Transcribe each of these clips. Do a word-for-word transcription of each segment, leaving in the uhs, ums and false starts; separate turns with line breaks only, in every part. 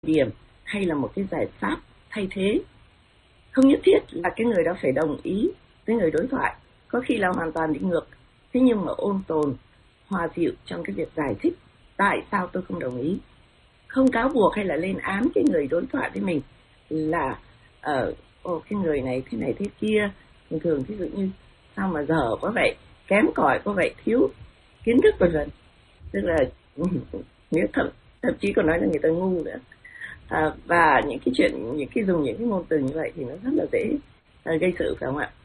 điểm hay là một cái giải pháp thay thế. Không nhất thiết là cái người đó phải đồng ý với người đối thoại, có khi là hoàn toàn đi ngược. Thế nhưng mà ôn tồn, hòa dịu trong cái việc giải thích tại sao tôi không đồng ý. Không cáo buộc hay là lên án cái người đối thoại với mình là ở uh, cái người này thế này thế kia. Thường thường ví dụ như sao mà dở quá vậy, kém cỏi quá vậy, thiếu kiến thức vân vân. Tức là nếu thậm, thậm chí còn nói là người ta ngu nữa. À, và những cái chuyện, những cái dùng những cái ngôn từ như vậy thì nó rất là dễ uh, gây sự, phải không ạ?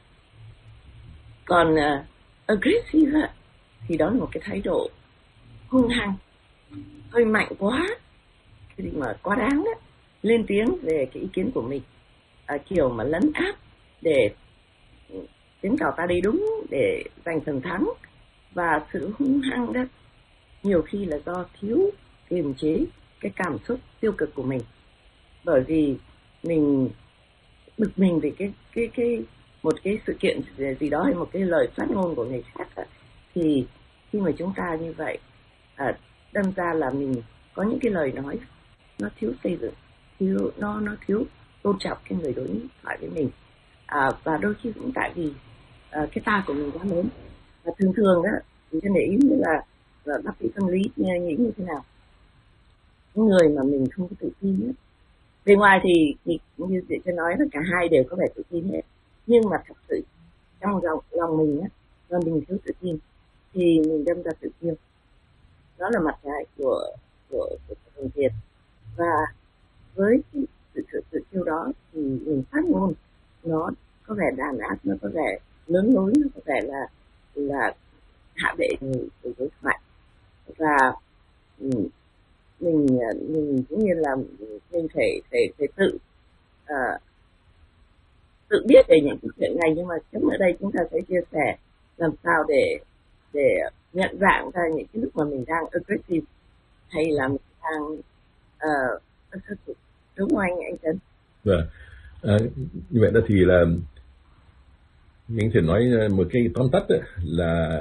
Còn uh, aggressive thì đó là một cái thái độ hung hăng, hơi mạnh quá, cái gì mà quá đáng đó, lên tiếng về cái ý kiến của mình, à, kiểu mà lấn áp để chứng tỏ ta đi đúng, để giành phần thắng. Và sự hung hăng đó nhiều khi là do thiếu kiềm chế cái cảm xúc tiêu cực của mình, bởi vì mình bực mình vì cái cái cái một cái sự kiện gì đó hay một cái lời phát ngôn của người khác đó, thì khi mà chúng ta như vậy à, đâm ra là mình có những cái lời nói nó thiếu xây dựng, thiếu nó nó thiếu tôn trọng cái người đối thoại với mình, à, và đôi khi cũng tại vì à, cái ta của mình quá lớn. Và thường thường đó mình cho để ý như là, là bác sĩ tâm lý nghĩ như thế nào, những người mà mình không có tự tin hết. Bề ngoài thì, thì như chị sẽ nói là cả hai đều có vẻ tự tin hết, nhưng mà thật sự trong lòng, lòng mình á, do mình thiếu tự tin thì mình đâm ra tự kiêu. Đó là mặt trái của của của người Việt. Và với cái sự tự, tự kiêu đó thì mình phát ngôn nó có vẻ đàn áp, nó có vẻ lớn lối, nó có vẻ là là hạ bệ người, người đối thoại. Và mình mình mình cũng như là mình phải phải phải tự uh, tự biết về những cái chuyện này. Nhưng mà trong ở đây chúng ta sẽ chia sẻ làm sao để để nhận dạng ra những cái lúc mà mình đang aggressive hay là mình đang uh, assertive, đúng không anh anh Trấn?
Vâng, à, như vậy đó thì là mình thể nói một cái tóm tắt ấy, là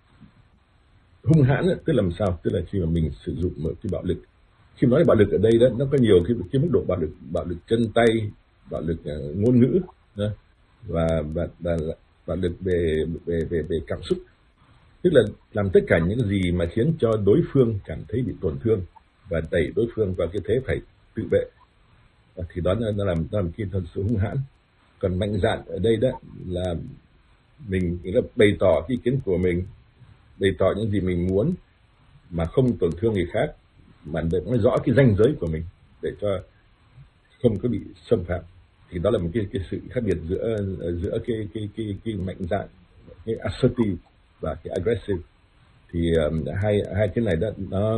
hung hãn ấy, tức là làm sao, tức là khi mà mình sử dụng một cái bạo lực. Khi nói bạo lực ở đây đó, nó có nhiều cái, cái mức độ bạo lực, bạo lực chân tay, bạo lực uh, ngôn ngữ đó, và và và bạo lực về về về về cảm xúc, tức là làm tất cả những gì mà khiến cho đối phương cảm thấy bị tổn thương và đẩy đối phương vào cái thế phải tự vệ, thì đó nó làm nó làm cái thật sự hung hãn. Còn mạnh dạn ở đây đó là mình là bày tỏ cái ý kiến của mình, bày tỏ những gì mình muốn mà không tổn thương người khác, mà để nói rõ cái ranh giới của mình để cho không có bị xâm phạm. Thì đó là một cái cái sự khác biệt giữa giữa cái cái cái cái mạnh dạn, cái assertive và cái aggressive. Thì um, hai hai cái này đó nó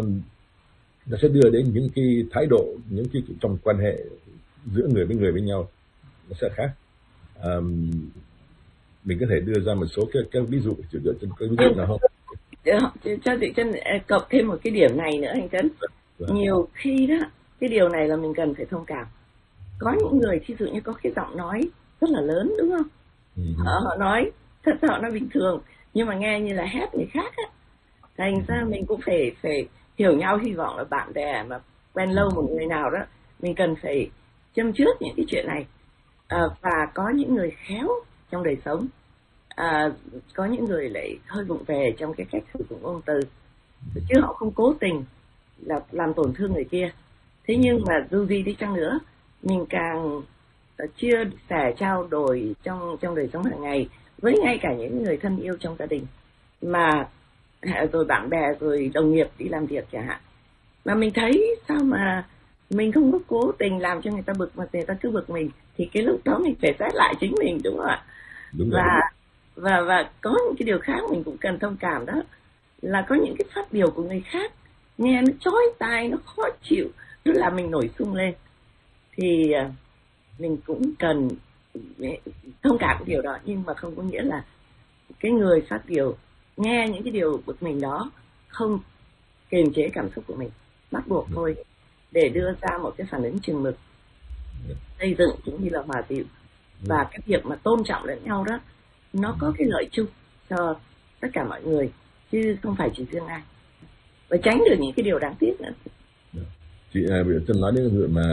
nó sẽ đưa đến những cái thái độ, những cái trong quan hệ giữa người với người với nhau nó sẽ khác. Um, mình có thể đưa ra một số các các ví dụ, chỉ dựa trên cái ví dụ nào không?
Cho chị Trân cộng thêm một cái điểm này nữa anh Trấn. Nhiều khi đó cái điều này là mình cần phải thông cảm. Có những người thí dụ như có cái giọng nói rất là lớn, đúng không? Uh-huh. Họ, họ nói thật ra họ nói bình thường nhưng mà nghe như là hét người khác á. Thành ra mình cũng phải phải hiểu nhau. Hy vọng là bạn bè mà quen lâu một người nào đó, mình cần phải châm trước những cái chuyện này. À, và có những người khéo trong đời sống, à, có những người lại hơi vụng về trong cái cách sử dụng ngôn từ, chứ họ không cố tình là làm tổn thương người kia. Thế nhưng mà dù gì đi chăng nữa, mình càng chia sẻ trao đổi trong trong đời sống hàng ngày với ngay cả những người thân yêu trong gia đình, mà rồi bạn bè, rồi đồng nghiệp đi làm việc chẳng hạn, mà mình thấy sao mà mình không có cố tình làm cho người ta bực mà người ta cứ bực mình, thì cái lúc đó mình phải xét lại chính mình, đúng không ạ?
Đúng
và và và có những cái điều khác mình cũng cần thông cảm, đó là có những cái phát biểu của người khác nghe nó chói tai, nó khó chịu, nó làm mình nổi sung lên, thì mình cũng cần thông cảm cái điều đó. Nhưng mà không có nghĩa là cái người phát biểu nghe những cái điều bực mình đó không kiềm chế cảm xúc của mình, bắt buộc thôi để đưa ra một cái phản ứng chừng mực, xây dựng cũng như là hòa dịu. Và cái việc mà tôn trọng lẫn nhau đó, nó có cái lợi chung cho tất cả mọi người chứ không phải chỉ riêng ai, và tránh được những cái điều đáng tiếc nữa.
chị à, tôi nói đến việc mà